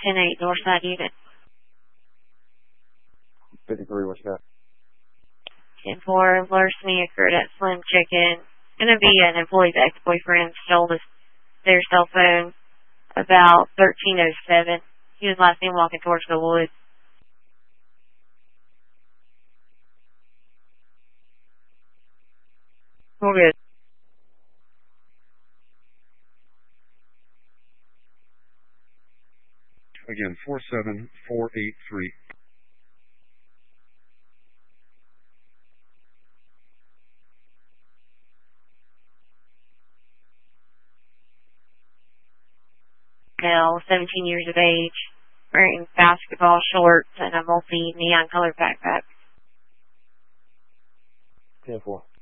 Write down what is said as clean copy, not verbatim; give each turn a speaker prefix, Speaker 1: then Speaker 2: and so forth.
Speaker 1: 10-8 Northside unit.
Speaker 2: 53, what you got?
Speaker 1: 10-4, larceny occurred at Slim Chicken. Gonna be an employee's ex-boyfriend stole their cell phone about 13:07. He was last seen walking towards the woods. We're good.
Speaker 3: Again, 47483.
Speaker 1: Male, 17 years of age, wearing basketball shorts and a multi-neon colored backpack.
Speaker 2: 10-4.